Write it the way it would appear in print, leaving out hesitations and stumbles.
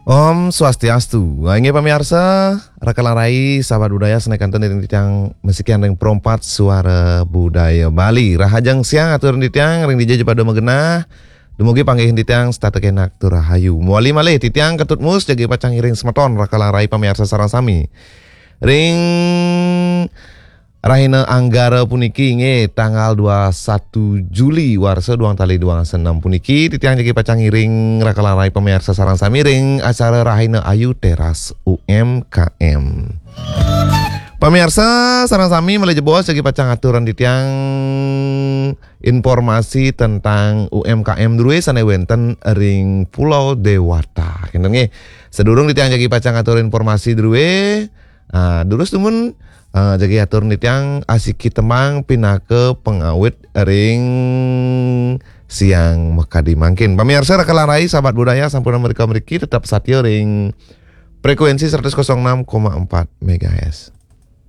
Om Swastiastu, inge pamirsa, rakalang rai, sahabat budaya, senekan tonton yang mesikian ring perompat suara budaya Bali. Rahajang siang atur titiang ring dijaj pada megenah. Dumugi panggih titiang stata kenak tu rahayu. Muali malih titiang ketut mus jagi pacang iring semeton rakalang rai pamirsa sarang sami. Ring Rahina Anggara puniki nge tanggal 21 Juli warsa duang tali duang senam puniki titiang jagi pacang iring rakalang rai pemirsa sarang samiring acara Rahina Ayu Teras UMKM. Pemirsa sarang sami mulai jebos jagi pacang aturan titiang informasi tentang UMKM druwe sane wenten ring Pulau Dewata. Kenten nge sedurung titiang jagi pacang atur informasi druwe durus tumun jadi atur nitiang asiki temang pinake pengawit ring siang mekadi mangkin. Pemirsa rakalang rai sahabat budaya sampurna mereka tetap satya ring frekuensi 106,4 MHz.